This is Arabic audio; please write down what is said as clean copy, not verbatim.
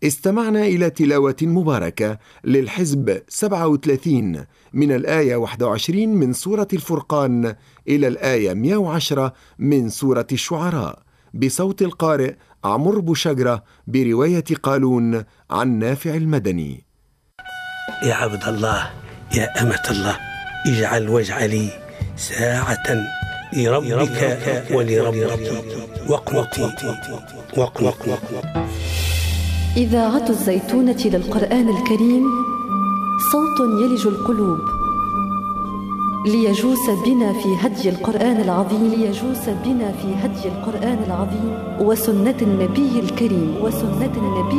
استمعنا إلى تلاوة مباركة للحزب 37 من الآية 21 من سورة الفرقان إلى الآية 110 من سورة الشعراء، بصوت القارئ عمرو بوشجرة، برواية قالون عن نافع المدني. يا عبد الله، يا أمة الله، اجعل واجعلي ساعة لربك ولربك واقنطي. إذاعة الزيتونة للقرآن الكريم، صوت يلج القلوب ليجوس بنا في هدي القرآن العظيم وسنة النبي الكريم